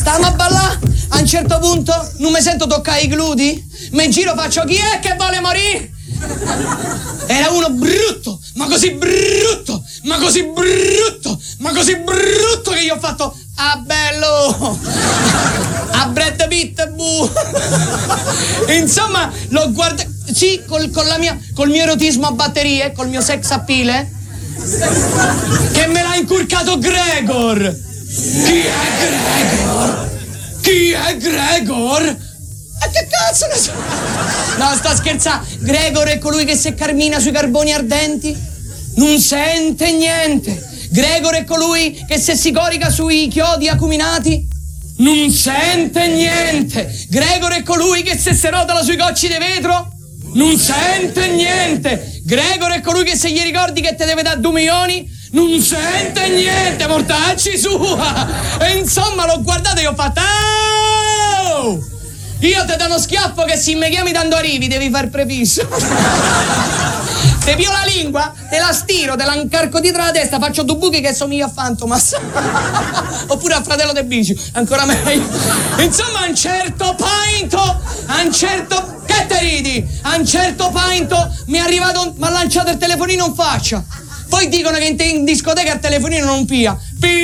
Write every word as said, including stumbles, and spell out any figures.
Stavamo a ballare, a un certo punto non mi sento toccare i gludi, mi giro, faccio chi è che vuole morire? Era uno brutto, ma così brutto, ma così brutto, ma così brutto che io ho fatto, ah bello, a Brad Pitt, bu. Insomma, l'ho guardato, sì, col, con la mia, col mio erotismo a batterie, col mio sex appeal, eh, che me l'ha incurcato Gregor. Chi è Gregor? Chi è Gregor? E che cazzo ne so? No, sta scherzando. Gregor è colui che se cammina sui carboni ardenti non sente niente. Gregor è colui che se si corica sui chiodi acuminati non sente niente. Gregor è colui che se si rotola sui cocci di vetro non sente niente. Gregor è colui che se gli ricordi che te deve dare due milioni non sente niente, mortacci sua. E insomma l'ho guardato e ho fatto oh! Io te do uno schiaffo che se mi chiami dando arrivi devi far prefisso. Te pio la lingua, te la stiro, te la incarco dietro la testa, faccio due buchi che somiglia a Fantomas. Oppure al fratello del Bici, ancora meglio. Insomma, a un certo painto, a un certo... Che te ridi? A un certo painto mi è arrivato, mi ha lanciato il telefonino in faccia. Poi dicono che in, in discoteca il telefonino non pia. Pia!